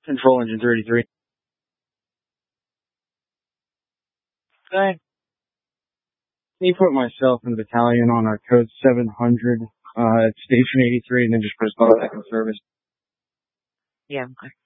Control engine 33. Okay. Can you put myself in the battalion on our code 700 at Station 83 and then just press call back in service? Yeah, okay.